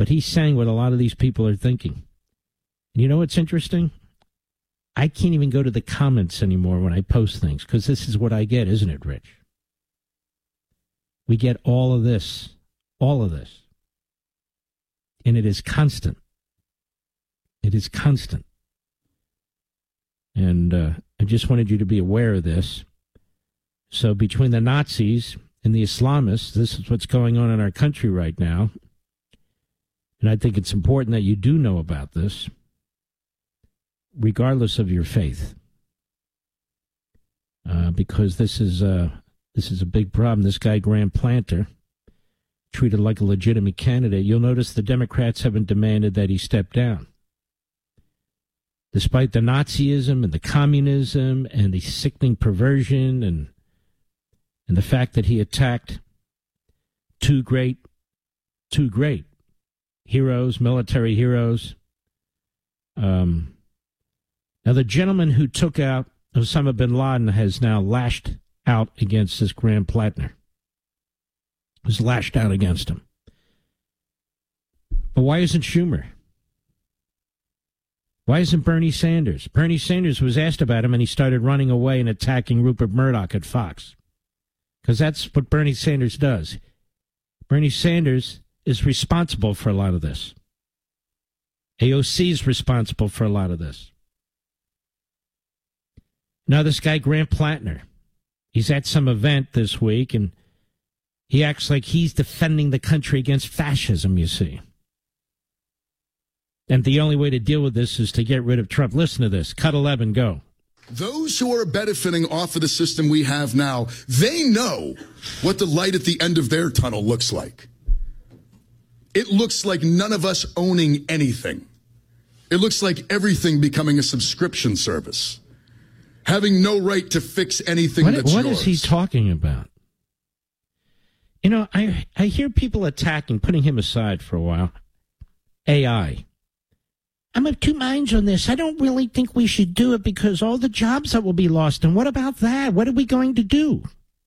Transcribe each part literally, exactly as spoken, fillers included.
but he's saying what a lot of these people are thinking. And you know what's interesting? I can't even go to the comments anymore when I post things, because this is what I get, isn't it, Rich? We get all of this, all of this. And it is constant. It is constant. And uh, I just wanted you to be aware of this. So between the Nazis and the Islamists, this is what's going on in our country right now. And I think it's important that you do know about this, regardless of your faith. Uh, because this is, uh, this is a big problem. This guy, Graham Planter, treated like a legitimate candidate. You'll notice the Democrats haven't demanded that he step down. Despite the Nazism and the communism and the sickening perversion and and the fact that he attacked two great, two great heroes, military heroes. Um, now, the gentleman who took out Osama bin Laden has now lashed out against this Graham Planter. Has lashed out against him. But why isn't Schumer? Why isn't Bernie Sanders? Bernie Sanders was asked about him, and he started running away and attacking Rupert Murdoch at Fox. Because that's what Bernie Sanders does. Bernie Sanders is responsible for a lot of this. A O C is responsible for a lot of this. Now, this guy, Graham Planter, he's at some event this week, and he acts like he's defending the country against fascism, you see. And the only way to deal with this is to get rid of Trump. Listen to this. Cut eleven, go. Those who are benefiting off of the system we have now, they know what the light at the end of their tunnel looks like. It looks like none of us owning anything. It looks like everything becoming a subscription service. Having no right to fix anything what, that's what yours. What is he talking about? You know, I, I hear people attacking, putting him aside for a while, A I. I'm of two minds on this. I don't really think we should do it because all the jobs that will be lost. And what about that? What are we going to do?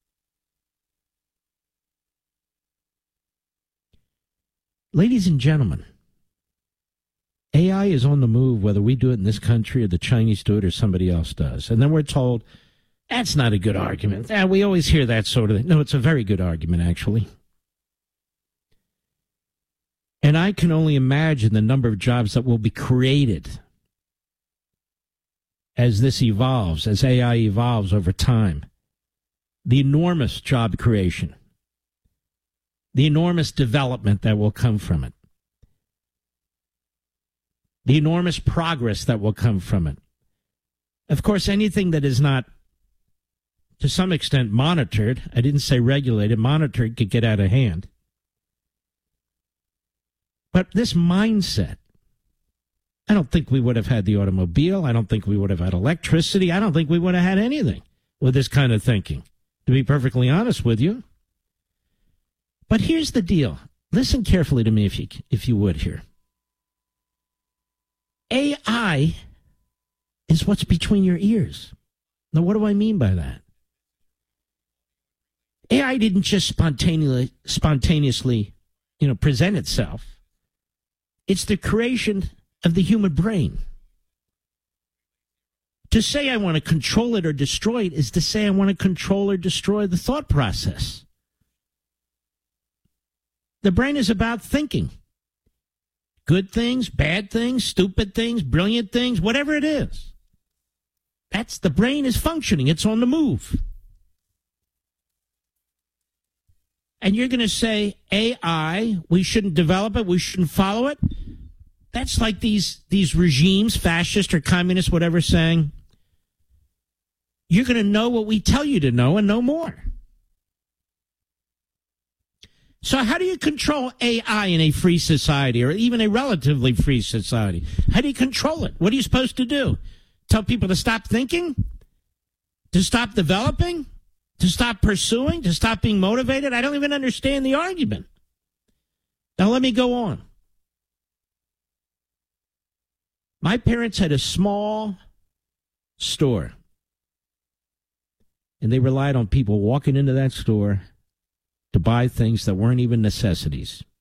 Ladies and gentlemen, A I is on the move, whether we do it in this country or the Chinese do it or somebody else does. And then we're told, that's not a good argument. Ah, we always hear that sort of thing. No, it's a very good argument, actually. And I can only imagine the number of jobs that will be created as this evolves, as A I evolves over time. The enormous job creation, the enormous development that will come from it, the enormous progress that will come from it. Of course, anything that is not, to some extent, monitored, I didn't say regulated, monitored could get out of hand. But this mindset, I don't think we would have had the automobile. I don't think we would have had electricity. I don't think we would have had anything with this kind of thinking, to be perfectly honest with you. But here's the deal. Listen carefully to me if you, if you would here. A I is what's between your ears. Now, what do I mean by that? A I didn't just spontaneously, spontaneously, you know, present itself. It's the creation of the human brain. To say I want to control it or destroy it is to say I want to control or destroy the thought process. The brain is about thinking. Good things, bad things, stupid things, brilliant things, whatever it is. That's the brain is functioning. It's on the move. And you're going to say A I, we shouldn't develop it, we shouldn't follow it. That's like these, these regimes, fascist or communist, whatever, saying, you're going to know what we tell you to know and no more. So how do you control A I in a free society or even a relatively free society? How do you control it? What are you supposed to do? Tell people to stop thinking? To stop developing? To stop pursuing? To stop being motivated? I don't even understand the argument. Now let me go on. My parents had a small store, and they relied on people walking into that store to buy things that weren't even necessities.